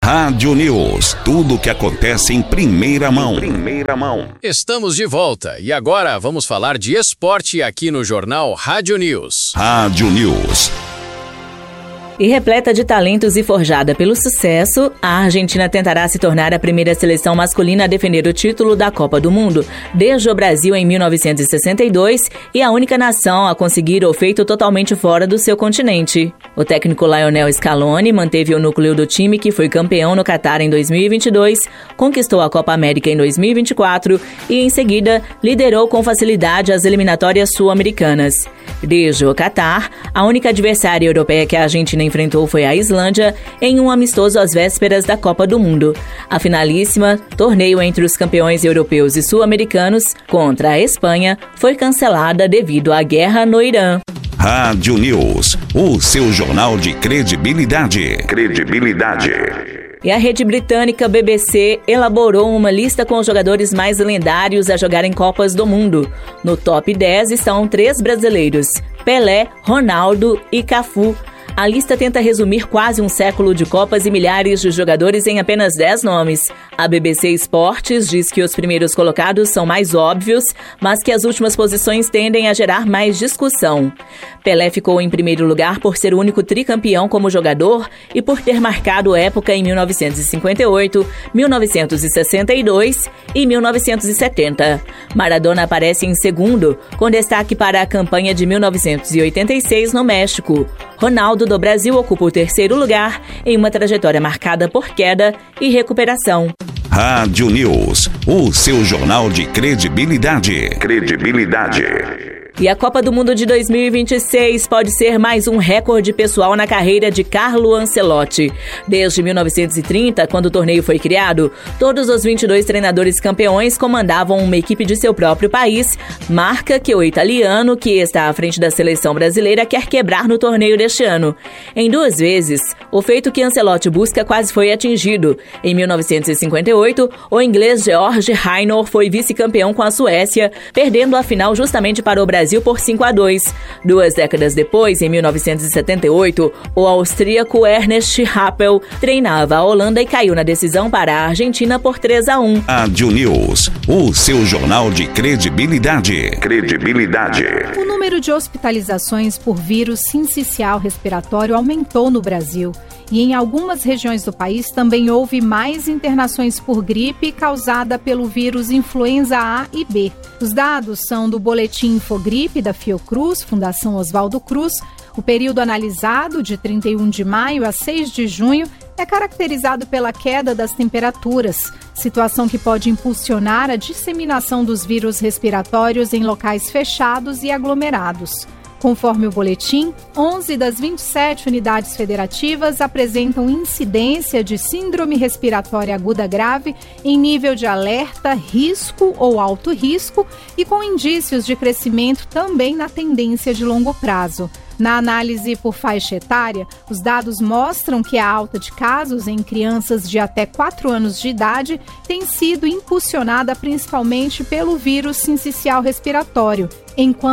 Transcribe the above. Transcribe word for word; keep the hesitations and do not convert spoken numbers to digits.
Rádio News, tudo o que acontece em primeira mão. Primeira mão. Estamos de volta e agora vamos falar de esporte aqui no Jornal Rádio News. Rádio News. E repleta de talentos e forjada pelo sucesso, a Argentina tentará se tornar a primeira seleção masculina a defender o título da Copa do Mundo desde o Brasil em mil novecentos e sessenta e dois e a única nação a conseguir o feito totalmente fora do seu continente. O técnico Lionel Scaloni manteve o núcleo do time que foi campeão no Catar em dois mil e vinte e dois, conquistou a Copa América em dois mil e vinte e quatro e, em seguida, liderou com facilidade as eliminatórias sul-americanas. Desde o Catar, a única adversária europeia que a Argentina enfrentou foi a Islândia em um amistoso às vésperas da Copa do Mundo. A finalíssima, torneio entre os campeões europeus e sul-americanos, contra a Espanha, foi cancelada devido à guerra no Irã. Rádio News, o seu jornal de credibilidade. Credibilidade. E a rede britânica B B C elaborou uma lista com os jogadores mais lendários a jogar em Copas do Mundo. No top dez estão três brasileiros: Pelé, Ronaldo e Cafu. A lista tenta resumir quase um século de Copas e milhares de jogadores em apenas dez nomes. A B B C Esportes diz que os primeiros colocados são mais óbvios, mas que as últimas posições tendem a gerar mais discussão. Pelé ficou em primeiro lugar por ser o único tricampeão como jogador e por ter marcado época em mil novecentos e cinquenta e oito, mil novecentos e sessenta e dois e mil novecentos e setenta. Maradona aparece em segundo, com destaque para a campanha de mil novecentos e oitenta e seis no México. Ronaldo do Brasil ocupa o terceiro lugar em uma trajetória marcada por queda e recuperação. Rádio News, o seu jornal de credibilidade. Credibilidade. E a Copa do Mundo de dois mil e vinte e seis pode ser mais um recorde pessoal na carreira de Carlo Ancelotti. Desde mil novecentos e trinta, quando o torneio foi criado, todos os vinte e dois treinadores campeões comandavam uma equipe de seu próprio país, marca que o italiano, que está à frente da seleção brasileira, quer quebrar no torneio deste ano. Em duas vezes, o feito que Ancelotti busca quase foi atingido. Em mil novecentos e cinquenta e oito, o inglês George Haynor foi vice-campeão com a Suécia, perdendo a final justamente para o Brasil por cinco a dois. Duas décadas depois, em mil novecentos e setenta e oito, o austríaco Ernest Happel treinava a Holanda e caiu na decisão para a Argentina por três a um. Rádio News, o seu jornal de credibilidade. Credibilidade. O número de hospitalizações por vírus sincicial respiratório aumentou no Brasil. E em algumas regiões do país também houve mais internações por gripe causada pelo vírus influenza A e B. Os dados são do Boletim Infogripe da Fiocruz, Fundação Oswaldo Cruz. O período analisado, de trinta e um de maio a seis de junho, é caracterizado pela queda das temperaturas, situação que pode impulsionar a disseminação dos vírus respiratórios em locais fechados e aglomerados. Conforme o boletim, onze das vinte e sete unidades federativas apresentam incidência de síndrome respiratória aguda grave em nível de alerta, risco ou alto risco e com indícios de crescimento também na tendência de longo prazo. Na análise por faixa etária, os dados mostram que a alta de casos em crianças de até quatro anos de idade tem sido impulsionada principalmente pelo vírus sincicial respiratório, enquanto